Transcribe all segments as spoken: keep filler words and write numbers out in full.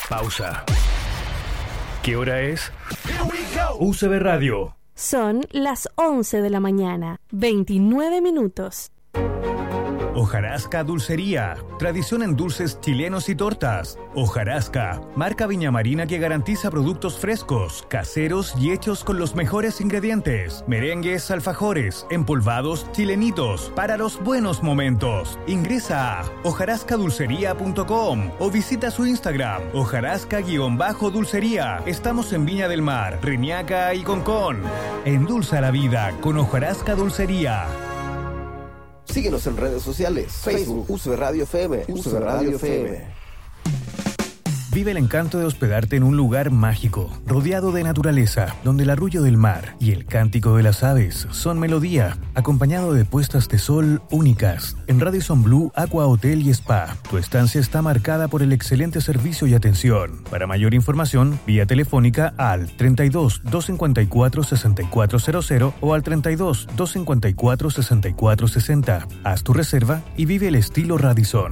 Pausa. ¿Qué hora es? U C B Radio. Son las once de la mañana, veintinueve minutos. Hojarasca Dulcería, tradición en dulces chilenos y tortas. Hojarasca, marca Viña Marina que garantiza productos frescos, caseros y hechos con los mejores ingredientes. Merengues, alfajores, empolvados, chilenitos, para los buenos momentos. Ingresa a hojarasca dulcería punto com o visita su Instagram, hojarasca-dulcería. Estamos en Viña del Mar, Reñaca y Concón. Endulza la vida con Hojarasca Dulcería. Síguenos en redes sociales, Facebook, U C B Radio F M, U C B Radio F M. Vive el encanto de hospedarte en un lugar mágico, rodeado de naturaleza, donde el arrullo del mar y el cántico de las aves son melodía, acompañado de puestas de sol únicas. En Radisson Blu Aqua Hotel y Spa, tu estancia está marcada por el excelente servicio y atención. Para mayor información, vía telefónica al treinta y dos, doscientos cincuenta y cuatro, sesenta y cuatro cero cero o al treinta y dos, doscientos cincuenta y cuatro, sesenta y cuatro sesenta. Haz tu reserva y vive el estilo Radisson.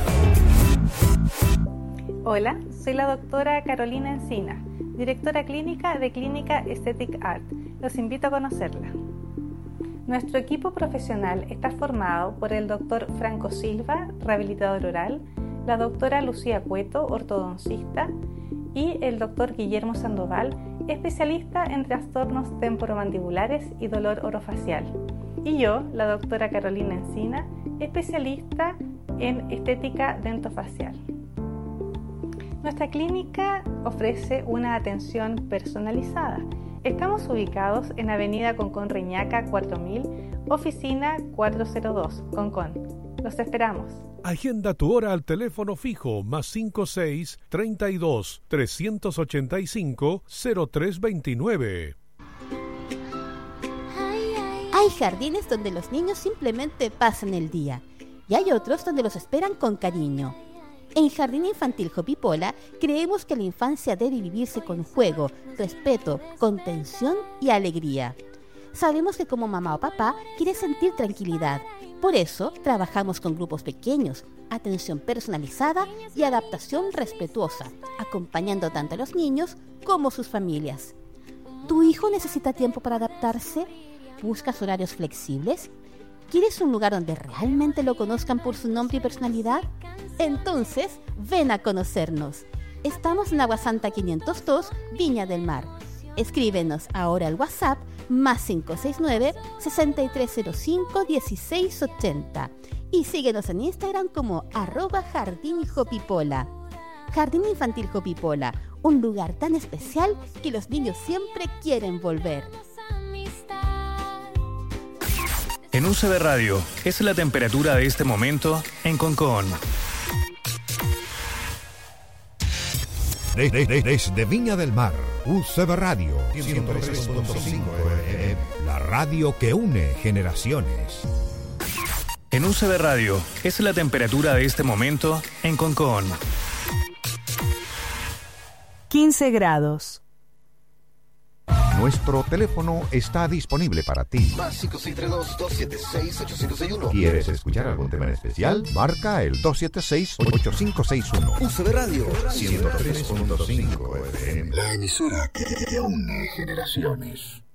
Hola, soy la doctora Carolina Encina, directora clínica de Clínica Aesthetic Art. Los invito a conocerla. Nuestro equipo profesional está formado por el doctor Franco Silva, rehabilitador oral, la doctora Lucía Cueto, ortodoncista, y el doctor Guillermo Sandoval, especialista en trastornos temporomandibulares y dolor orofacial. Y yo, la doctora Carolina Encina, especialista en estética dentofacial. Nuestra clínica ofrece una atención personalizada. Estamos ubicados en Avenida Concón Reñaca cuatro mil, oficina cuatrocientos dos, Concón. Los esperamos. Agenda tu hora al teléfono fijo más cincuenta y seis, treinta y dos, trescientos ochenta y cinco, cero tres veintinueve. Hay jardines donde los niños simplemente pasan el día y hay otros donde los esperan con cariño. En Jardín Infantil Hopipola creemos que la infancia debe vivirse con juego, respeto, contención y alegría. Sabemos que como mamá o papá quieres sentir tranquilidad. Por eso trabajamos con grupos pequeños, atención personalizada y adaptación respetuosa, acompañando tanto a los niños como sus familias. ¿Tu hijo necesita tiempo para adaptarse? ¿Buscas horarios flexibles? ¿Quieres un lugar donde realmente lo conozcan por su nombre y personalidad? Entonces, ven a conocernos. Estamos en Aguasanta quinientos dos, Viña del Mar. Escríbenos ahora al WhatsApp más cinco seis nueve, seis tres cero cinco, uno seis ocho cero y síguenos en Instagram como arroba Jardín Hopipola. Jardín Infantil Hopipola, un lugar tan especial que los niños siempre quieren volver. En U C B Radio, es la temperatura de este momento en Concón. De, de, de, desde Viña del Mar, U C B Radio, ciento tres punto cinco F M, la radio que une generaciones. En U C B Radio, es la temperatura de este momento en Concón. quince grados. Nuestro teléfono está disponible para ti. Más cinco seis tres dos, dos siete seis, ocho cinco seis uno. ¿Quieres escuchar algún tema en especial? Marca el dos siete seis, ocho cinco seis uno. U C B Radio ciento tres punto cinco F M. La emisora que une generaciones.